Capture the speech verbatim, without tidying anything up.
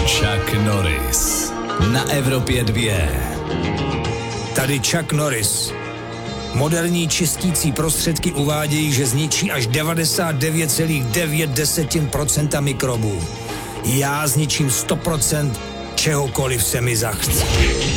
Chuck Norris na Evropě dvě. Tady Chuck Norris. Moderní čistící prostředky uvádějí, že zničí až devadesát devět celá devět procenta mikrobů. Já zničím sto procent čehokoliv se mi zachce.